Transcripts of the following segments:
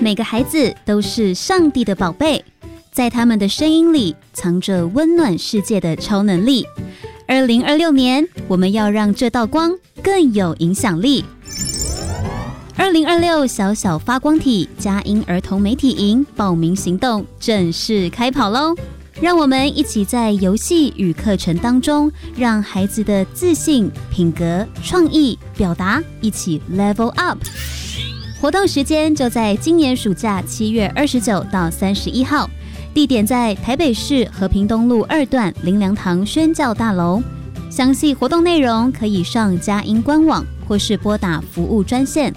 每个孩子都是上帝的宝贝，在他们的声音里藏着温暖世界的超能力。2026年，我们要让这道光更有影响力。2026小小发光体佳音儿童媒体营报名行动正式开跑咯！让我们一起在游戏与课程当中，让孩子的自信、品格、创意、表达一起 level up。活动时间就在今年暑假7月29到31号，地点在台北市和平东路2段林良堂宣教大楼。详细活动内容可以上佳音官网，或是拨打服务专线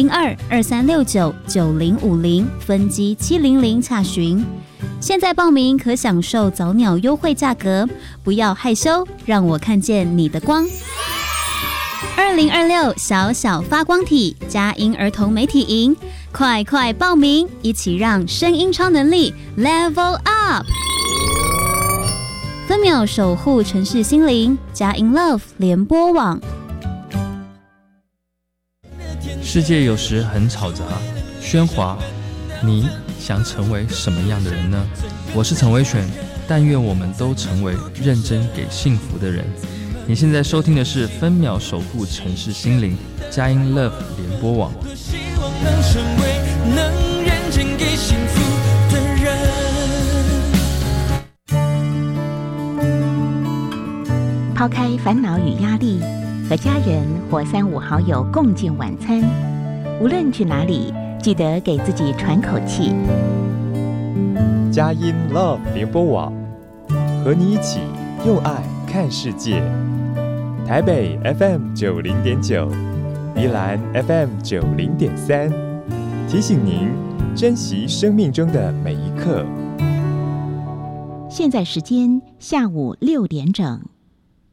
02-2369-9050分机700洽询。现在报名可享受早鸟优惠价格，不要害羞，让我看见你的光。2026小小发光体佳音儿童媒体营，快快报名，一起让声音超能力 level up。分秒守护城市心灵，佳音 Love 联播网。 世界有时很吵杂、喧哗，你想成为什么样的人呢？我是陈威选，但愿我们都成为认真给幸福的人。你现在收听的是分秒守护城市心灵佳音 Love 联播网。 希望能成为能认真给幸福的人。 抛开烦恼与压力，和家人或3-5好友共进晚餐。无论去哪里，记得给自己喘口气。 佳音 Love 联播网，和你一起用爱看世界。台北 FM 90.9，宜兰 FM 90.3，提醒您珍惜生命中的每一刻。 现在时间下午6点整。